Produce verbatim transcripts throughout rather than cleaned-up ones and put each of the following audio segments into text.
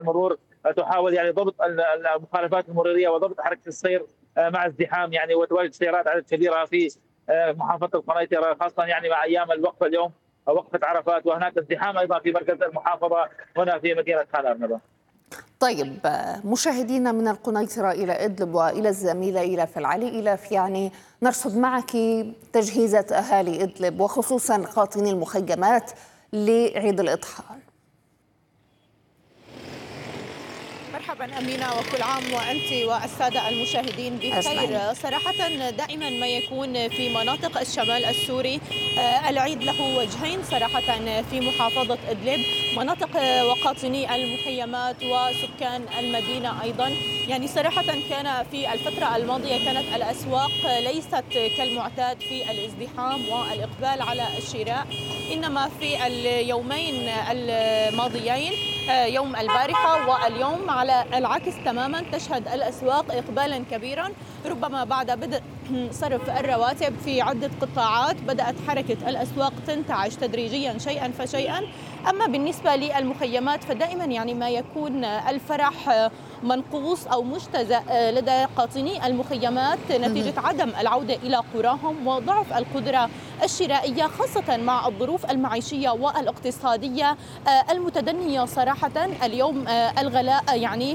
المرور تحاول يعني ضبط المخالفات المروريه وضبط حركه السير مع ازدحام يعني وتواجد سيارات عدد كبيره في محافظه القنيطره، خاصه يعني مع ايام الوقفه اليوم وقفه عرفات، وهناك ازدحام ايضا في مركز المحافظه هنا في مدينه خان أرنبة. طيب مشاهدينا من القنيطرة إلى إدلب وإلى الزميلة إيلاف العلي. إيلاف، يعني نرصد معك تجهيزات أهالي إدلب وخصوصا قاطني المخيمات لعيد الإضحى. مرحبا أمينة، وكل عام وأنت والسادة المشاهدين بخير. صراحة دائما ما يكون في مناطق الشمال السوري العيد له وجهين صراحة في محافظة إدلب، مناطق وقاطني المخيمات وسكان المدينة أيضا. يعني صراحة كان في الفترة الماضية كانت الأسواق ليست كالمعتاد في الازدحام والإقبال على الشراء، إنما في اليومين الماضيين يوم البارحة واليوم على العكس تماما تشهد الأسواق إقبالا كبيرا، ربما بعد بدء صرف الرواتب في عدة قطاعات بدأت حركة الأسواق تنتعش تدريجيا شيئا فشيئا. أما بالنسبة للمخيمات فدائما يعني ما يكون الفرح منقوص أو مجتزأ لدى قاطني المخيمات نتيجة عدم العودة إلى قراهم وضعف القدرة الشرائية، خاصة مع الظروف المعيشية والاقتصادية المتدنية. صراحة اليوم الغلاء يعني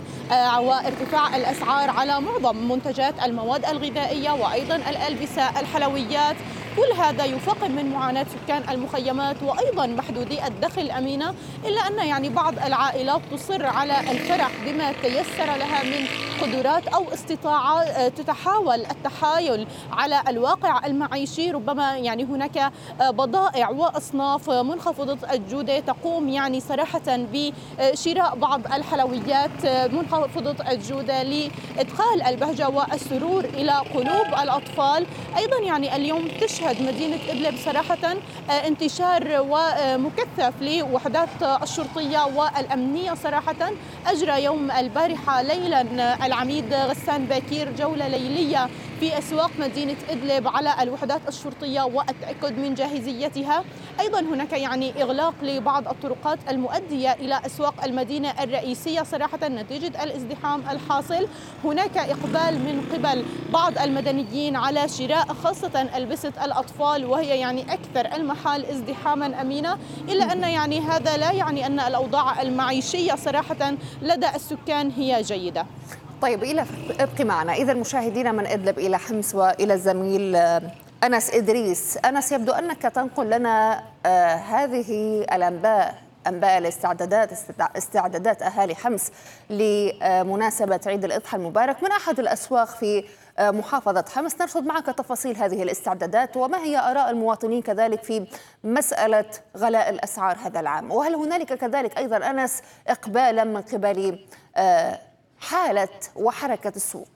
وارتفاع الأسعار على معظم منتجات المواد الغذائية وأيضا الألبسة، الحلويات، كل هذا يفاقم من معاناة سكان المخيمات وأيضا محدودي الدخل أمينة، إلا أن يعني بعض العائلات تصر على الفرح بما تيسر لها من قدرات أو استطاعة، تتحاول التحايل على الواقع المعيشي. ربما يعني هناك بضائع وأصناف منخفضة الجودة تقوم يعني صراحة بشراء بعض الحلويات منخفضة الجودة لإدخال البهجة والسرور إلى قلوب الأطفال. أيضا يعني اليوم تشهد مدينة إدلب صراحة انتشار ومكثف لوحدات الشرطية والأمنية. صراحة أجرى يوم البارحة ليلا العميد غسان باكير جولة ليلية في أسواق مدينة إدلب على الوحدات الشرطية والتأكد من جاهزيتها. أيضا هناك يعني إغلاق لبعض الطرقات المؤدية إلى أسواق المدينة الرئيسية صراحة نتيجة الازدحام الحاصل. هناك إقبال من قبل بعض المدنيين على شراء خاصة ألبسة الأطفال وهي يعني أكثر المحال ازدحاما أمينة، إلا أن يعني هذا لا يعني أن الأوضاع المعيشية صراحة لدى السكان هي جيدة. طيب إلى ابقي معنا. إذا مشاهدينا من إدلب إلى حمص وإلى الزميل أنس إدريس. أنس، يبدو أنك تنقل لنا آه هذه الأنباء، أنباء الاستعدادات استعدادات أهالي حمص لمناسبة عيد الأضحى المبارك من أحد الأسواق في محافظة حمص. نرصد معك تفاصيل هذه الاستعدادات وما هي آراء المواطنين كذلك في مسألة غلاء الأسعار هذا العام، وهل هنالك كذلك أيضا أنس إقبالا من قبل آه حالة وحركة السوق؟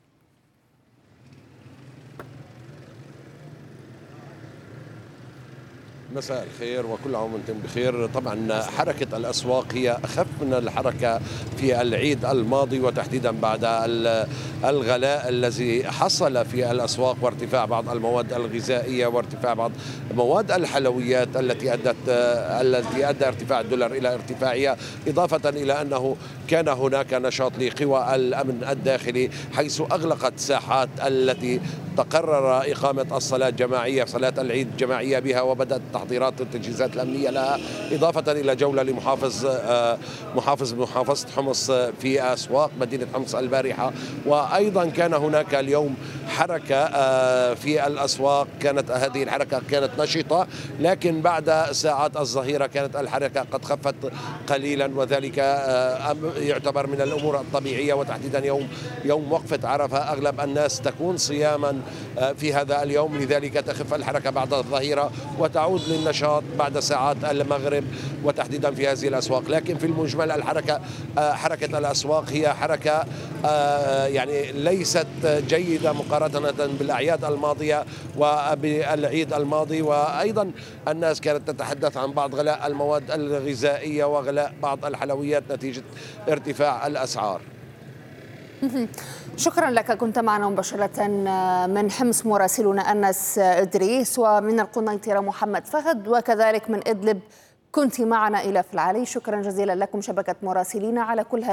مساء الخير وكل عام وانتم بخير. طبعا حركة الأسواق هي أخف من الحركة في العيد الماضي، وتحديدا بعد الغلاء الذي حصل في الأسواق وارتفاع بعض المواد الغذائية وارتفاع بعض مواد الحلويات التي أدت التي أدى ارتفاع الدولار إلى ارتفاعها، إضافة إلى أنه كان هناك نشاط لقوى الأمن الداخلي حيث أغلقت ساحات التي تقرر إقامة الصلاة الجماعية، صلاة العيد الجماعية بها، وبدأت تحضيرات التجهيزات الأمنية لها، إضافة إلى جولة لمحافظ محافظ محافظة حمص في أسواق مدينة حمص البارحة. وأيضا كان هناك اليوم حركة في الأسواق، كانت هذه الحركة كانت نشطة، لكن بعد ساعات الظهيرة كانت الحركة قد خفت قليلا، وذلك يعتبر من الأمور الطبيعية. وتحديدا يوم يوم وقفة عرفة أغلب الناس تكون صياما في هذا اليوم، لذلك تخف الحركة بعد الظهيرة وتعود للنشاط بعد ساعات المغرب وتحديدا في هذه الأسواق. لكن في المجمل الحركة حركة الأسواق هي حركة يعني ليست جيدة مقارنة بالأعياد الماضية وبالعيد الماضي. وأيضا الناس كانت تتحدث عن بعض غلاء المواد الغذائية وغلاء بعض الحلويات نتيجة ارتفاع الأسعار. شكرا لك، كنت معنا مباشرة من حمص مراسلنا أنس إدريس، ومن القنيطرة محمد فهد، وكذلك من إدلب كنت معنا إلى في العلي. شكرا جزيلا لكم شبكة مراسلين على كل